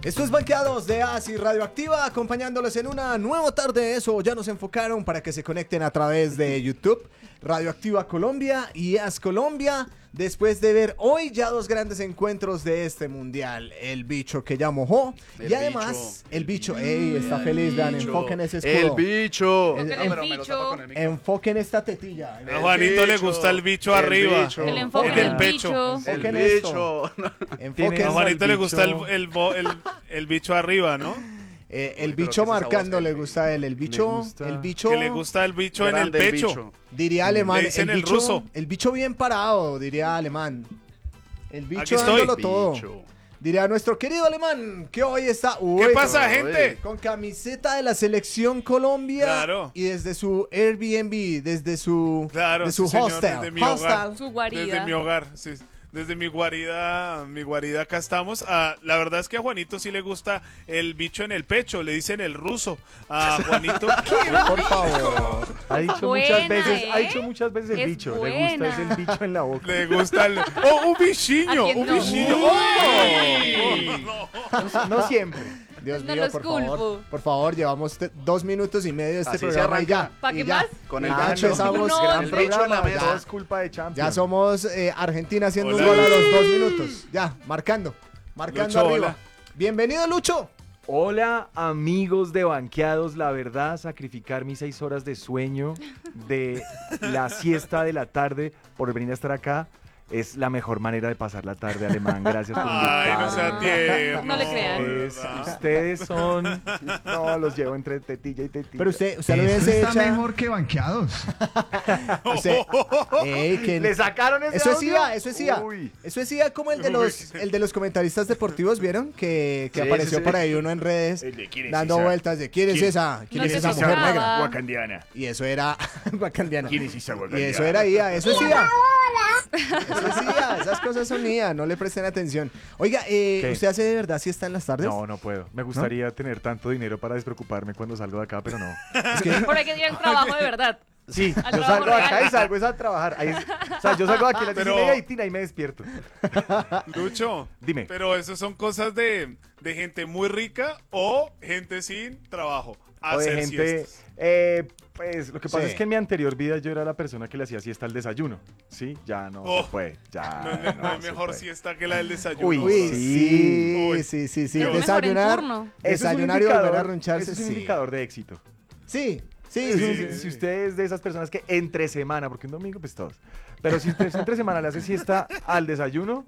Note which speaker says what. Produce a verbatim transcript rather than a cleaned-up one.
Speaker 1: Esto es Banqueados de Asi Radioactiva, acompañándoles en una nueva tarde. Eso ya nos enfocaron para que se conecten a través de YouTube, Radioactiva Colombia y As Colombia. Después de ver hoy ya dos grandes encuentros de este mundial, el bicho que ya mojó
Speaker 2: el
Speaker 1: y además
Speaker 2: bicho.
Speaker 1: el bicho, ey, está feliz, vean, enfoquen ese escudo.
Speaker 2: El bicho.
Speaker 1: El-
Speaker 3: El,
Speaker 1: el
Speaker 3: el bicho.
Speaker 1: Enfoquen esta tetilla.
Speaker 2: El
Speaker 4: A Juanito le
Speaker 2: bicho,
Speaker 4: gusta el bicho
Speaker 2: el
Speaker 4: arriba.
Speaker 2: bicho.
Speaker 3: El enfoque
Speaker 4: En
Speaker 3: del
Speaker 4: el pecho.
Speaker 3: bicho.
Speaker 2: El
Speaker 1: Enfoquen esto.
Speaker 2: bicho.
Speaker 1: Enfoquen
Speaker 4: A Juanito le
Speaker 5: bicho.
Speaker 4: gusta el, el, bo- el, el bicho arriba, ¿no?
Speaker 1: Eh, el
Speaker 2: Uy, pero
Speaker 1: bicho
Speaker 2: ¿qué es esa
Speaker 1: marcando
Speaker 2: voz,
Speaker 1: le
Speaker 2: Pepe?
Speaker 1: gusta a él. El bicho,
Speaker 5: gusta.
Speaker 1: el bicho,
Speaker 4: Que le gusta el bicho en el
Speaker 2: Grande el
Speaker 4: pecho.
Speaker 2: bicho.
Speaker 1: diría alemán,
Speaker 4: Le dicen
Speaker 1: el
Speaker 4: el
Speaker 1: bicho,
Speaker 4: ruso.
Speaker 1: el bicho bien parado, diría alemán. El bicho
Speaker 4: Aquí estoy.
Speaker 1: dándolo todo.
Speaker 2: Bicho.
Speaker 1: Diría nuestro querido alemán, que hoy está uy,
Speaker 4: ¿Qué pasa,
Speaker 2: Uy.
Speaker 4: gente?
Speaker 1: con camiseta de la selección Colombia.
Speaker 4: Claro.
Speaker 1: Y desde su Airbnb, desde su,
Speaker 4: Claro,
Speaker 1: de su
Speaker 4: sí, señor,
Speaker 1: hostel.
Speaker 4: desde mi hogar.
Speaker 1: hostel.
Speaker 3: Su guarida.
Speaker 4: Desde mi hogar, sí. Desde mi guarida, mi guarida acá estamos. Ah, la verdad es que a Juanito sí le gusta el bicho en el pecho, le dicen el ruso. A Juanito,
Speaker 1: Por favor.
Speaker 5: Ha dicho
Speaker 3: Buena,
Speaker 5: muchas veces, ha
Speaker 3: ¿eh?
Speaker 5: dicho muchas veces el
Speaker 3: Es
Speaker 5: bicho. Le
Speaker 3: buena.
Speaker 5: gusta es el bicho en la boca.
Speaker 4: le gusta el... ¡Oh, un bichiño!
Speaker 3: ¿A quién
Speaker 4: ¡Un
Speaker 3: no?
Speaker 4: bichiño!
Speaker 3: Uy.
Speaker 5: No, no siempre.
Speaker 1: Dios
Speaker 3: No
Speaker 1: mío,
Speaker 3: los
Speaker 1: por
Speaker 3: culpo.
Speaker 1: favor. Por favor, llevamos te- dos minutos y medio de este
Speaker 2: Así se
Speaker 1: programa y ya.
Speaker 2: arranca.
Speaker 3: ¿Pa'
Speaker 1: y
Speaker 3: qué
Speaker 1: ya.
Speaker 3: más?
Speaker 2: Con el
Speaker 1: Ya
Speaker 5: Ah,
Speaker 2: bicho.
Speaker 1: empezamos.
Speaker 3: No,
Speaker 5: gran
Speaker 2: el bicho en la
Speaker 5: programa,
Speaker 2: mesa.
Speaker 5: todo es culpa de Champions.
Speaker 1: Ya somos eh, Argentina haciendo
Speaker 4: Hola.
Speaker 1: un gol a los dos minutos. Ya, marcando. Marcando
Speaker 4: Lucho,
Speaker 1: arriba.
Speaker 4: hola.
Speaker 1: Bienvenido, Lucho.
Speaker 5: Hola, amigos de Banqueados. La verdad, sacrificar mis seis horas de sueño de la siesta de la tarde por venir a estar acá es la mejor manera de pasar la tarde, Alemán. Gracias por
Speaker 4: Ay, no sea
Speaker 5: invitarme.
Speaker 4: tierno.
Speaker 3: No le crean.
Speaker 5: Pues,
Speaker 4: ¿verdad?
Speaker 5: ustedes son... No, los llevo entre tetilla y tetilla.
Speaker 1: Pero usted, usted lo
Speaker 6: Eso
Speaker 1: hubiese
Speaker 6: está
Speaker 1: hecho.
Speaker 6: mejor que banqueados.
Speaker 1: Usted, Ey, que-
Speaker 5: ¿Le sacaron ese
Speaker 1: Eso es
Speaker 5: audio?
Speaker 1: I A, eso es I A.
Speaker 5: Uy.
Speaker 1: Eso es I A como el de los, el de los comentaristas deportivos, ¿vieron? Que, que
Speaker 2: Sí,
Speaker 1: apareció
Speaker 2: sí, sí.
Speaker 1: por ahí uno en redes
Speaker 5: El de ¿quién es
Speaker 1: dando
Speaker 5: esa?
Speaker 1: vueltas de ¿quién es
Speaker 5: ¿Quién?
Speaker 1: esa? ¿Quién
Speaker 3: No
Speaker 1: es
Speaker 3: se
Speaker 1: esa mujer
Speaker 3: escuchaba.
Speaker 1: negra?
Speaker 5: Wakandiana.
Speaker 1: Y eso era wakandiana.
Speaker 5: ¿Quién es esa
Speaker 1: Y
Speaker 5: wakandiana?
Speaker 1: eso era I A, eso es I A. Eso es I A, esas cosas son I A, no le presten atención. Oiga, eh,
Speaker 5: ¿Qué?
Speaker 1: ¿usted hace de verdad siesta en las tardes?
Speaker 5: No, no puedo. Me gustaría tener tanto dinero para despreocuparme cuando salgo de acá, pero no.
Speaker 1: Es que-
Speaker 3: Por ahí que digan trabajo de verdad.
Speaker 5: Sí,
Speaker 3: Al
Speaker 5: yo
Speaker 3: trabajo
Speaker 5: salgo de acá
Speaker 3: real.
Speaker 5: y salgo es a trabajar. Ahí es- o sea, yo salgo de aquí a las diez y
Speaker 4: Pero-
Speaker 5: media y tina y me despierto.
Speaker 4: Lucho,
Speaker 5: Dime.
Speaker 4: pero eso son cosas de, de gente muy rica o gente sin trabajo.
Speaker 5: O de
Speaker 4: Hacer
Speaker 5: gente...
Speaker 4: siestas.
Speaker 5: eh, pues lo que pasa
Speaker 1: Sí.
Speaker 5: es que en mi anterior vida yo era la persona que le hacía siesta al desayuno. Sí, ya no
Speaker 4: Oh.
Speaker 5: se puede. Ya
Speaker 4: No, no- no hay
Speaker 5: se
Speaker 4: mejor
Speaker 5: puede.
Speaker 4: siesta que la del desayuno.
Speaker 5: Uy,
Speaker 1: Uy,
Speaker 5: Sí.
Speaker 1: sí,
Speaker 4: Uy.
Speaker 1: sí, sí, sí.
Speaker 3: Pero mejor en
Speaker 1: Desayunar,
Speaker 3: turno.
Speaker 5: Eso es un
Speaker 1: desayunar y volver a
Speaker 5: indicador-
Speaker 1: arruncharse,
Speaker 5: eso es un
Speaker 1: sí.
Speaker 5: indicador de éxito.
Speaker 1: Sí, sí,
Speaker 5: Si-
Speaker 1: sí,
Speaker 5: si,
Speaker 1: sí.
Speaker 5: si usted es de esas personas que entre semana, porque un domingo pues todos, pero si usted entre semana le hace siesta al desayuno,